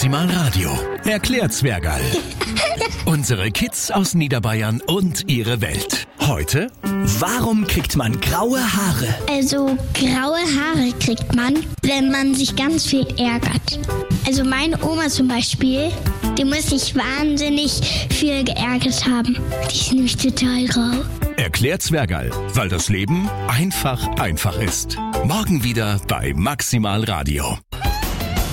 Maximal Radio. Erklärt Zwergerl. Unsere Kids aus Niederbayern und ihre Welt. Heute, warum kriegt man graue Haare? Also graue Haare kriegt man, wenn man sich ganz viel ärgert. Also meine Oma zum Beispiel, die muss sich wahnsinnig viel geärgert haben. Die ist nämlich total grau. Erklärt Zwergerl, weil das Leben einfach ist. Morgen wieder bei Maximal Radio.